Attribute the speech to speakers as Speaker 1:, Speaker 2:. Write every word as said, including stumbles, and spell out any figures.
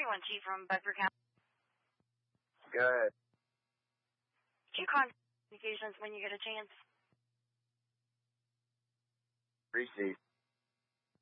Speaker 1: doing, Chief, from Bedford County?
Speaker 2: Good.
Speaker 1: Can you contact communications when you get a chance?
Speaker 2: Received.